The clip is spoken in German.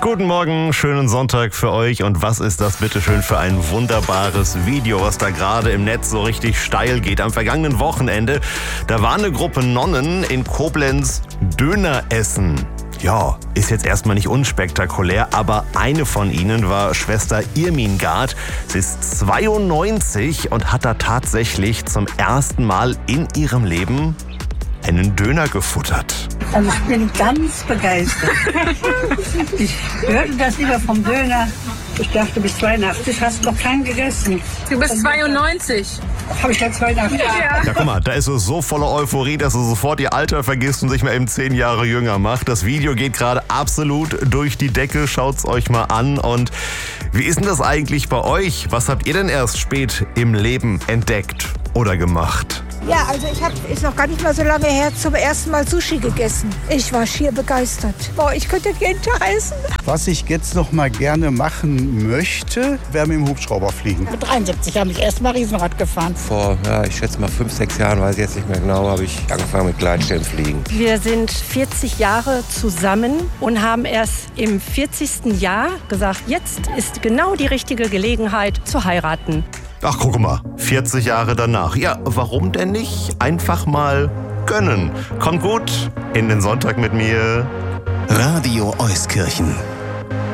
Guten Morgen, schönen Sonntag für euch. Und was ist das bitteschön für ein wunderbares Video, was da gerade im Netz so richtig steil geht. Am vergangenen Wochenende, da war eine Gruppe Nonnen in Koblenz Döner essen. Ja, ist jetzt erstmal nicht unspektakulär, aber eine von ihnen war Schwester Irmingard. Sie ist 92 und hat da tatsächlich zum ersten Mal in ihrem Leben einen Döner gefuttert. Also ich bin ganz begeistert. Ich hörte das lieber vom Döner. Ich dachte, bis 82 hast du noch keinen gegessen. Du bist 92. Habe ich ja 82. Ja, guck mal, da ist es so voller Euphorie, dass du sofort ihr Alter vergisst und sich mal eben 10 Jahre jünger macht. Das Video geht gerade absolut durch die Decke. Schaut's euch mal an. Und wie ist denn das eigentlich bei euch? Was habt ihr denn erst spät im Leben entdeckt oder gemacht? Ja, also ist noch gar nicht mal so lange her, zum ersten Mal Sushi gegessen. Ich war schier begeistert. Boah, ich könnte jeden Tag essen. Was ich jetzt noch mal gerne machen möchte, wäre mit dem Hubschrauber fliegen. Mit 73 habe ich erst mal Riesenrad gefahren. Vor, ich schätze mal 5, 6 Jahren, weiß ich jetzt nicht mehr genau, habe ich angefangen mit Gleitschirmfliegen. Wir sind 40 Jahre zusammen und haben erst im 40. Jahr gesagt, jetzt ist genau die richtige Gelegenheit zu heiraten. Ach, guck mal, 40 Jahre danach. Ja, warum denn nicht einfach mal gönnen? Kommt gut in den Sonntag mit mir. Radio Euskirchen.